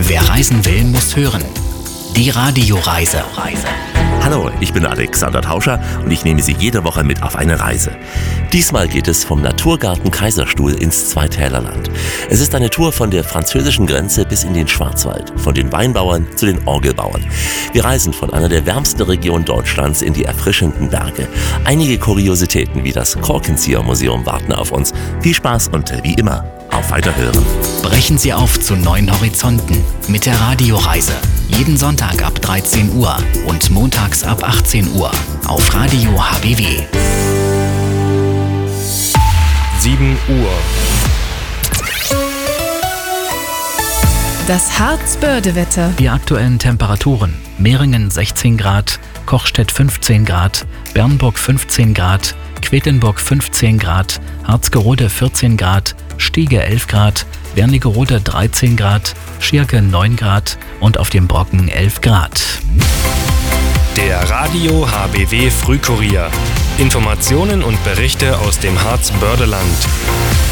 Wer reisen will, muss hören. Die Radioreise. Hallo, ich bin Alexander Tauscher und ich nehme Sie jede Woche mit auf eine Reise. Diesmal geht es vom Naturgarten Kaiserstuhl ins Zweitälerland. Es ist eine Tour von der französischen Grenze bis in den Schwarzwald, von den Weinbauern zu den Orgelbauern. Wir reisen von einer der wärmsten Regionen Deutschlands in die erfrischenden Berge. Einige Kuriositäten wie das Korkenzieher-Museum warten auf uns. Viel Spaß und wie immer, auf Weiterhören. Brechen Sie auf zu neuen Horizonten mit der Radioreise. Jeden Sonntag ab 13 Uhr und montags ab 18 Uhr auf Radio HBW. 7 Uhr. Das Harz-Börde-Wetter. Die aktuellen Temperaturen: Meringen 16 Grad, Kochstedt 15 Grad, Bernburg 15 Grad, Quedlinburg 15 Grad, Harzgerode 14 Grad, Stiege 11 Grad, Wernigerode 13 Grad, Schirke 9 Grad und auf dem Brocken 11 Grad. Der Radio HBW Frühkurier. Informationen und Berichte aus dem Harz-Börde-Land.